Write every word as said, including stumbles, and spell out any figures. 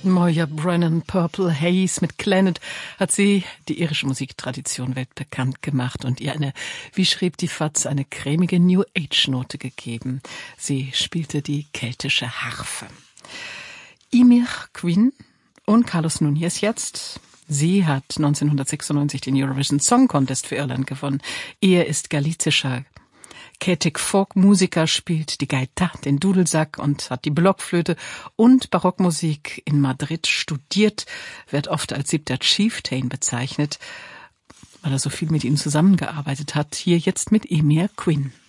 Moya Brennan, Purple Haze mit Clannad hat sie die irische Musiktradition weltbekannt gemacht und ihr eine, wie schrieb die Faz, eine cremige New Age Note gegeben. Sie spielte die keltische Harfe. Emyr Quinn und Carlos Núñez jetzt. Sie hat neunzehnhundertsechsundneunzig den Eurovision Song Contest für Irland gewonnen. Er ist galizischer Celtic Folk-Musiker, spielt die Gaita, den Dudelsack und hat die Blockflöte und Barockmusik in Madrid studiert, wird oft als siebter Chieftain bezeichnet, weil er so viel mit ihm zusammengearbeitet hat. Hier jetzt mit Emyr Quinn.